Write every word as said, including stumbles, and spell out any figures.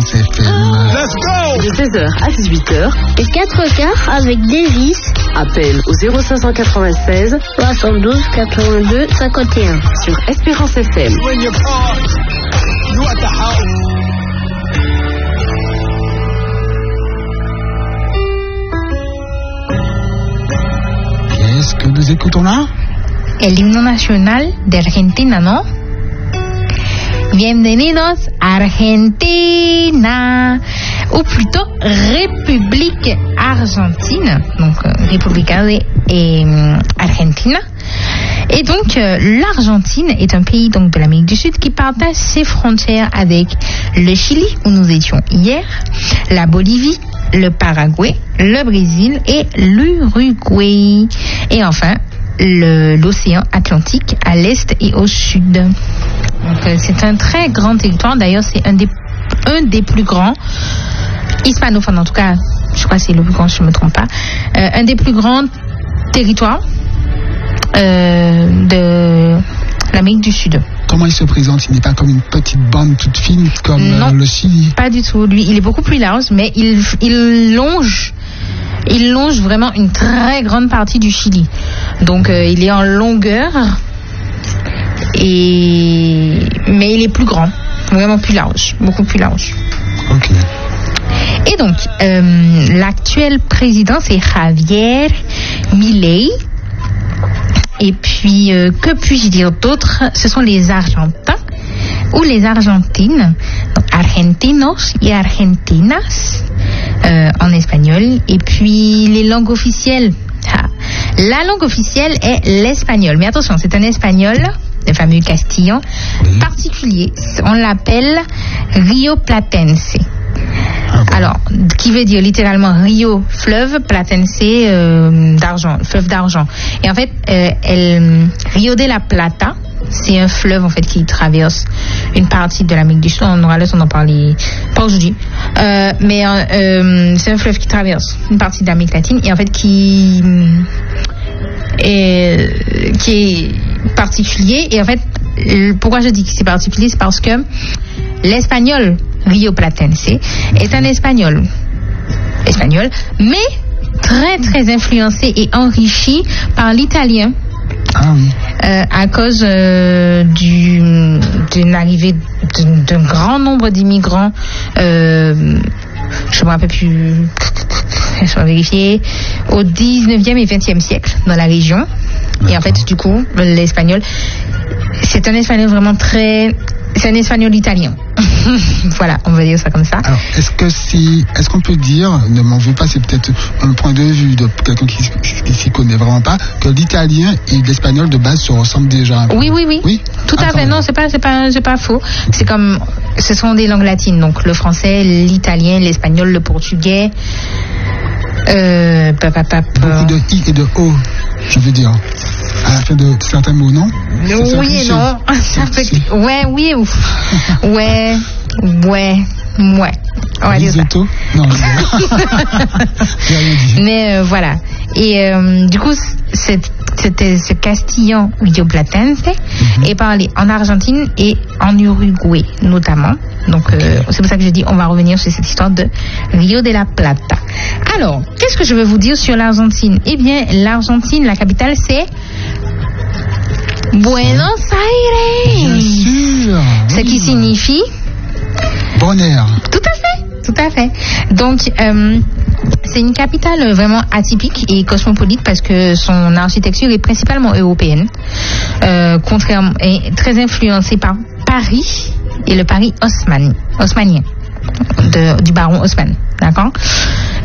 Espérance F M. Let's go! De seize heures à dix-huit heures. Et quatre quarts avec Davis. Appel au zéro cinq cent quatre-vingt-seize soixante-douze quatre-vingt-deux cinquante et un. Sur Espérance F M. When you're caught, you at the house. Qu'est-ce que nous écoutons là? El himno nacional de Argentina, ¿no? Bienvenidos Argentina, ou plutôt République Argentine, donc euh, República de euh, Argentina. Et donc euh, l'Argentine est un pays donc de l'Amérique du Sud qui partage ses frontières avec le Chili où nous étions hier, la Bolivie, le Paraguay, le Brésil et l'Uruguay. Et enfin le, l'océan Atlantique à l'est et au sud. Donc euh, c'est un très grand territoire. D'ailleurs, c'est un des, un des plus grands hispanophones, en tout cas, je crois que c'est le plus grand, si je ne me trompe pas, euh, un des plus grands territoires euh, de l'Amérique du Sud. Comment il se présente? Il n'est pas comme une petite bande toute fine comme non, euh, le Chili. Pas du tout. Lui, il est beaucoup plus large, mais il, il longe. Il longe vraiment une très grande partie du Chili. Donc, euh, il est en longueur, et mais il est plus grand, vraiment plus large, beaucoup plus large. Ok. Et donc, euh, l'actuel président, c'est Javier Milei. Et puis, euh, que puis-je dire d'autre? Ce sont les Argentins ou les Argentines, donc argentinos et argentinas euh, en espagnol. Et puis, les langues officielles. Ah. La langue officielle est l'espagnol. Mais attention, c'est un espagnol, le fameux castillan, oui. particulier. On l'appelle rioplatense. Ah bon. Alors, qui veut dire littéralement Rio, fleuve, Platense, euh, d'argent, fleuve d'argent. Et en fait, euh, elle, Rio de la Plata, c'est un fleuve en fait qui traverse une partie de l'Amérique du Sud. On aura l'occasion d'en parler pas aujourd'hui, euh, mais euh, c'est un fleuve qui traverse une partie de l'Amérique latine et en fait qui est, qui est particulier. Et en fait, pourquoi je dis que c'est particulier, c'est parce que l'espagnol rioplatense est un espagnol, espagnol, mais très très influencé et enrichi par l'italien. Ah oui. Euh, à cause euh, du, d'une arrivée d'un, d'un grand nombre d'immigrants, euh, je me rappelle plus, je vais vérifier, au dix-neuvième et vingtième siècle dans la région. D'accord. Et en fait, du coup, l'espagnol, c'est un espagnol vraiment très, c'est un espagnol italien. Voilà, on va dire ça comme ça. Alors, est-ce que si, est-ce qu'on peut dire, ne m'en veux pas, c'est peut-être un point de vue de quelqu'un qui, qui s'y connaît vraiment pas, que l'italien et l'espagnol de base se ressemblent déjà un peu. Oui, oui, oui. Oui. Tout ah, à fait. Même. Non, c'est pas, c'est pas, c'est pas faux. C'est comme, ce sont des langues latines, donc le français, l'italien, l'espagnol, le portugais. Euh, pa, pa, pa, pa. Beaucoup de i et de o, je veux dire. À la fin de certains mots, non? Oui et non. Ça peut... Ouais, oui, ouf. Ouais, ouais, ouais. On va dire ça. Non, mais euh, voilà. Et euh, du coup, cette, cette, ce castillan rioplatense mm-hmm. est parlé en Argentine et en Uruguay, notamment. Donc, okay. euh, c'est pour ça que je dis, on va revenir sur cette histoire de Rio de la Plata. Alors, qu'est-ce que je veux vous dire sur l'Argentine? Eh bien, l'Argentine, la capitale, c'est Buenos Aires. Bien sûr. Ce oui. qui signifie bon air. Tout à fait, tout à fait. Donc, euh, c'est une capitale vraiment atypique et cosmopolite parce que son architecture est principalement européenne, euh, contrairement, et très influencée par Paris et le Paris Haussmann, haussmannien. De, du baron Haussmann, d'accord?